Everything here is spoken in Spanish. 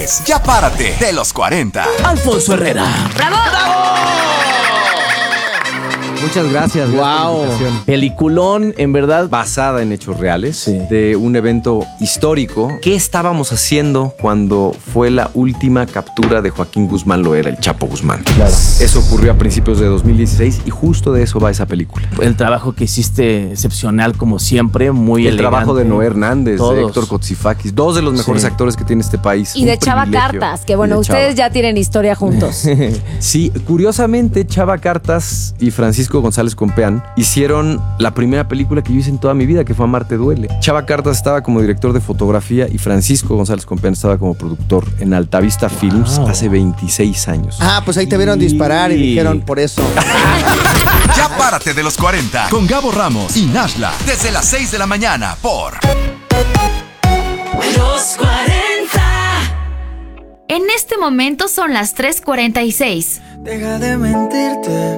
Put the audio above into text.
es Ya Párate de los 40. Alfonso Herrera. ¡Bravo! Muchas gracias. Wow. Peliculón, en verdad. Basada en hechos reales, Sí. de un evento histórico. ¿Qué estábamos haciendo cuando fue la última captura de Joaquín Guzmán Loera, el Chapo Guzmán? Claro. Eso ocurrió a principios de 2016 y justo de eso va esa película. El trabajo que hiciste excepcional, como siempre, muy El elegante. trabajo de Noé Hernández, de Todos. Héctor Kotsifakis, dos de los mejores Sí. actores que tiene este país. Y Un de Chava privilegio. Cartas, que bueno, Y de ustedes Chava. ya tienen historia juntos. Sí, curiosamente, Chava Cartas y Francisco González Compeán hicieron la primera película que yo hice en toda mi vida, que fue Amarte Duele. Chava Cartas estaba como director de fotografía y Francisco González Compeán estaba como productor en Altavista Films Wow. hace 26 años. Ah, pues ahí te vieron disparar y dijeron por eso. Ya Párate de los 40 con Gabo Ramos y Nashla desde las 6 de la mañana por Los 40. En este momento son las 3:46. Deja de mentirte.